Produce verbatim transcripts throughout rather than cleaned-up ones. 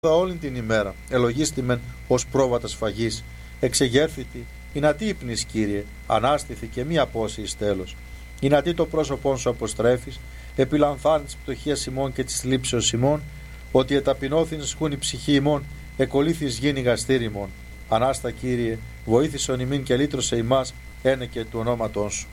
όλη την ημέρα, ελογίστημεν ως πρόβατα σφαγής, εξεγέρθητη, εινατί ύπνης, Κύριε, ανάστηθη και μη απώσει εις τέλος. Εινατί το πρόσωπόν σου αποστρέφεις, επιλαμβάνει της πτωχίας ημών και της θλίψεως ημών, ότι εταπεινώθην σχούν η ψυχή ημών, εκολύθεις γίνει γαστήρι ημών. Ανάστα, Κύριε, βοήθησον ημίν και λύτρωσε ημάς, ένε και του ονόματόν σου.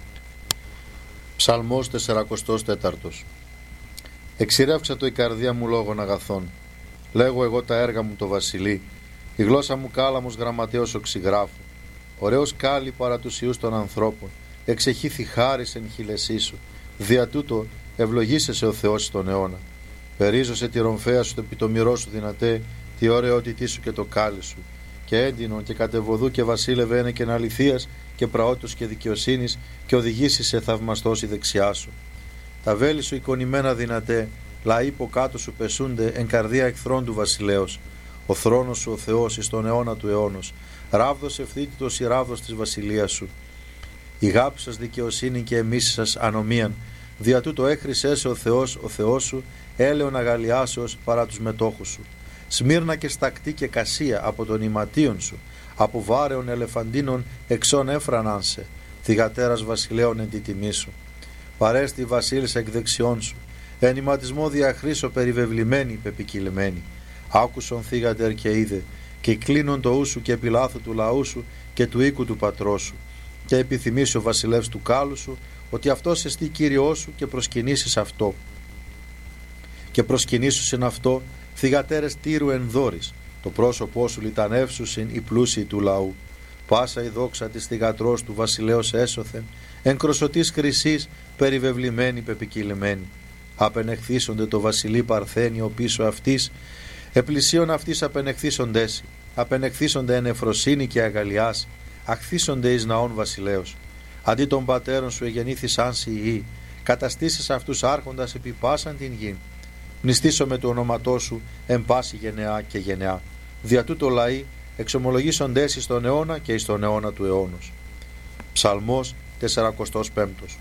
Ψαλμός τεσσαρακοστός τέταρτος. Εξηρεύξα το η καρδία μου λόγων αγαθών. Λέγω εγώ τα έργα μου το βασιλεί. Η γλώσσα μου κάλαμος γραμματέως οξυγράφου. Ωραίος κάλλη παρά τους ιούς των ανθρώπων. Εξεχήθη χάρις εν χειλεσί σου. Δια τούτο ευλογήσεσαι ο Θεός στον αιώνα. Περίζωσε τη ρομφαία σου, το επιτομυρό σου δυνατέ, τη ωραιότητή σου και το κάλλη σου. Και έντινον και κατεβοδού και βασίλευε ένε και αληθείας και πραότητος και δικαιοσύνης, και οδηγήσει σε θαυμαστός η δεξιά σου. Τα βέλη σου εικονημένα δυνατέ, λαοί υπό κάτω σου πεσούνται εν καρδία εχθρών του βασιλέως. Ο θρόνος σου ο Θεός εις τον αιώνα του αιώνος. Ράβδος ευθύτητος η ράβδος της βασιλείας σου. Η γάπη σας δικαιοσύνη και εμείς σας ανομίαν. Δια τούτο έχρισές ο Θεός ο Θεός σου, έλεον αγαλιάσεως παρά τους μετόχους σου. Σμύρνα και στακτή και κασία από τον ηματίον σου, από βάρεων ελεφαντίνων εξών έφραναν σε, θυγατέρας βασιλέων εν τη τιμή σου. Παρέστη βασίλης εκ δεξιών σου, εν ηματισμό διαχρήσω περιβεβλημένη πεπικυλμένη. Άκουσον θύγατερ και είδε, και κλείνον το ου σου και επιλάθου του λαού σου και του οίκου του πατρός σου. Και επιθυμήσει ο βασιλεύς του κάλου σου, ότι αυτός εστί Κύριό σου, και προσκυνήσεις αυτό. Και προσκυνήσουσιν αυτό θυγατέρες τύρου εν δόρης, το πρόσωπό σου λιτανεύσουσιν οι πλούσιοι του λαού. Πάσα η δόξα της θυγατρός του βασιλέως έσωθεν, εν κροσωτής χρυσής περιβεβλημένη πεπικυλημένη. Απενεχθήσονται το βασιλεί παρθένιο πίσω αυτής, επλησίων αυτής απενεχθήσοντες, απενεχθήσονται εν εφροσύνη και αγαλιάς, αχθήσονται εις ναών βασιλέως. Αντί των πατέρων σου εγεννήθησαν σοι οι, καταστήσεις αυτούς άρχοντας επί πάσαν την γη. Μνηστήσω με το όνοματό σου εν πάση γενεά και γενεά. Δια τούτο λαοί εξομολογήσοντες εις τον αιώνα και εις τον αιώνα του αιώνος. Ψαλμός τεσσαρακοστός πέμπτος.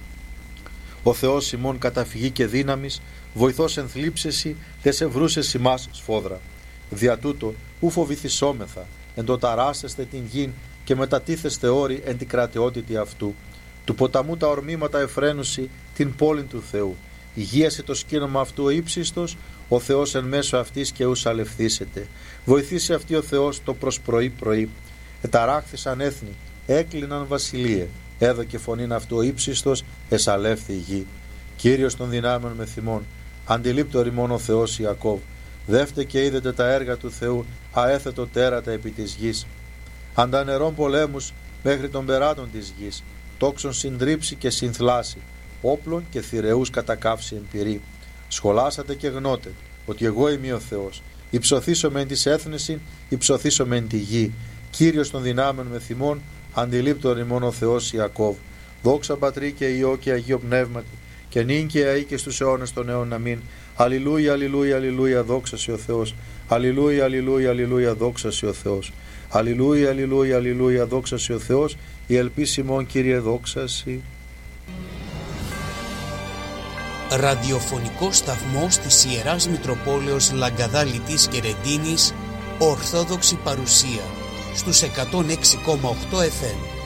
Ο Θεός ημών καταφυγή και δύναμης, βοηθός εν θλίψεσι, τες ευρούσες ημάς σφόδρα. Δια τούτο ου φοβηθισόμεθα, εν το ταράσεστε την γην και μετατίθεστε όρη εν την κρατεότητη αυτού. Του ποταμού τα ορμήματα εφραίνουσι την πόλην του Θεού. Υγείασε το σκήνομα αυτού ο ύψιστος, ο Θεός εν μέσω αυτής και ους αλευθήσεται. Βοηθήσει αυτή ο Θεός το προς πρωί πρωί. Εταράχθησαν έθνη, έκλειναν βασιλείε. Έδωκε φωνήν αυτού ο ύψιστος, εσαλεύθη η γη. Κύριος των δυνάμεων με θυμών, αντιλήπτω ρημών ο Θεός Ιακώβ. Δεύτε και είδετε τα έργα του Θεού, αέθετο τέρατα επί της γης. Αντανερών πολέμους μέχρι των περάτων της γης, τόξον συντρίψει και συνθλάσει, όπλων και θηρεούς κατακάψει εμπειρή. Σχολάσατε και γνώτε ότι εγώ είμαι ο Θεός. Υψωθήσομαι εν της έθνεσιν, υψωθήσομαι εν τη γη. Κύριος των δυνάμεων με θυμών, αντιλήπτω ρημών ο Θεός Ιακώβ. Δόξα Πατρί και Υιό και Αγίο Πνεύματι, και νυν και αεί και στους αιώνες των αιώνων αμήν. Αλληλούια, αλληλούια, αλληλούια, δόξα σε ο Θεός. Αλληλούια, αλληλούια, αλληλούια, δόξα σε ο Θεός. Αλληλούια, αλληλούια, αλληλούια, δόξα σε ο Θεός. Η ελπίση ημών, Κύριε, δόξα σε. Ραδιοφωνικό σταθμός της Ιεράς Μητροπόλεως Λαγκαδά Λιτής και Ρεντίνης, Ορθόδοξη παρουσία στους εκατόν έξι κόμμα οκτώ εφ εμ.